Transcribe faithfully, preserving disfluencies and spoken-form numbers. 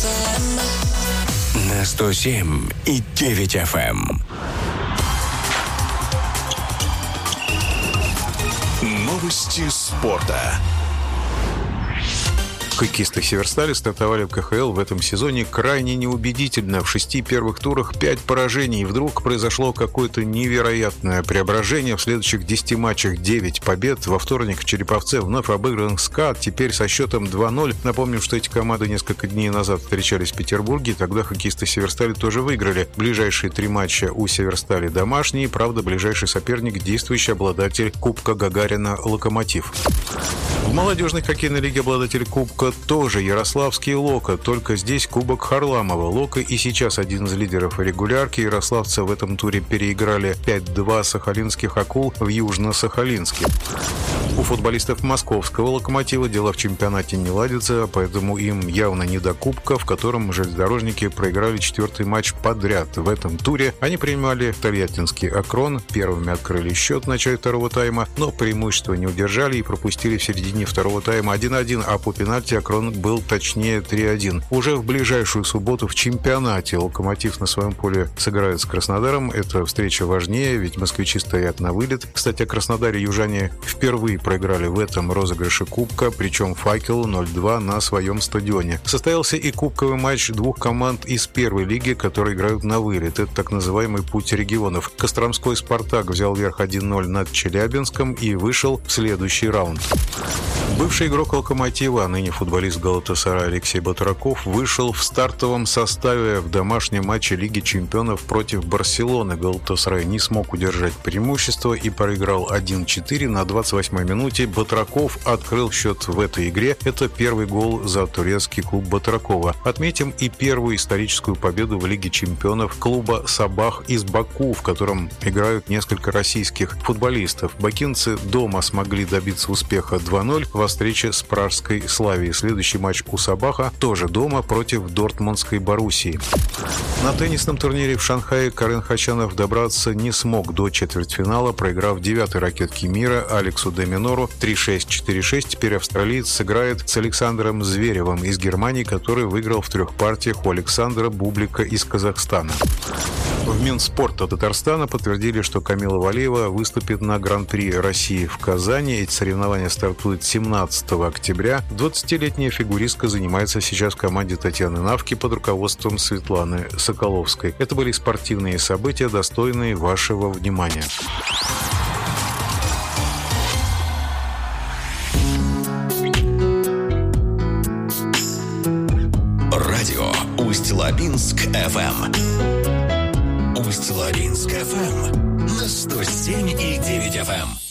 На сто семь и девять эф эм. Новости спорта. Хоккеисты «Северстали» стартовали в ка ха эл в этом сезоне крайне неубедительно. В шести первых турах пять поражений. И вдруг произошло какое-то невероятное преображение. В следующих десяти матчах девять побед. Во вторник в Череповце вновь обыгран СКА. Теперь со счетом два ноль. Напомним, что эти команды несколько дней назад встречались в Петербурге. Тогда хоккеисты «Северстали» тоже выиграли. Ближайшие три матча у «Северстали» домашние. Правда, ближайший соперник – действующий обладатель Кубка Гагарина «Локомотив». В молодежной хоккейной лиге обладатель Кубка тоже ярославский «Локо», только здесь Кубок Харламова. «Локо» и сейчас один из лидеров регулярки. Ярославцы в этом туре переиграли пять два сахалинских «Акул» в Южно-Сахалинске. У футболистов московского «Локомотива» дела в чемпионате не ладятся, поэтому им явно не до Кубка, в котором железнодорожники проиграли четвертый матч подряд. В этом туре они принимали тольяттинский «Акрон». Первыми открыли счет в начале второго тайма, но преимущество не удержали и пропустили в середине второго тайма один один, а по пенальти «Акрон» был точнее три один. Уже в ближайшую субботу в чемпионате «Локомотив» на своем поле сыграет с Краснодаром. Эта встреча важнее, ведь москвичи стоят на вылет. Кстати, о Краснодаре южане впервые проиграли в этом розыгрыше Кубка, причем «Факелу» ноль два на своем стадионе. Состоялся и кубковый матч двух команд из первой лиги, которые играют на вылет. Это так называемый «Путь регионов». Костромской «Спартак» взял верх один ноль над Челябинском и вышел в следующий раунд. Бывший игрок «Локомотива», а ныне футболист «Галатасарая» Алексей Батраков вышел в стартовом составе в домашнем матче Лиги чемпионов против Барселоны. «Галатасарай» не смог удержать преимущество и проиграл один четыре. На двадцать восьмой минуте Батраков открыл счет в этой игре. Это первый гол за турецкий клуб Батракова. Отметим и первую историческую победу в Лиге чемпионов клуба «Сабах» из Баку, в котором играют несколько российских футболистов. Бакинцы дома смогли добиться успеха два ноль во встрече с пражской «Славией». Следующий матч у «Сабаха» тоже дома против дортмундской «Боруссии». На теннисном турнире в Шанхае Карен Хачанов добраться не смог до четвертьфинала, проиграв девятой ракетке мира Алексу де Минору три шесть четыре шесть. Теперь австралиец сыграет с Александром Зверевым из Германии, который выиграл в трех партиях у Александра Бублика из Казахстана. В Минспорта Татарстана подтвердили, что Камила Валиева выступит на Гран-при России в Казани. Эти соревнования стартуют семнадцатого октября. двадцатилетняя фигуристка занимается сейчас в команде Татьяны Навки под руководством Светланы Соколовской. Это были спортивные события, достойные вашего внимания. Радио Усть-Лабинск эф эм. Усть-Лабинск эф эм на сто семь и девять эф эм.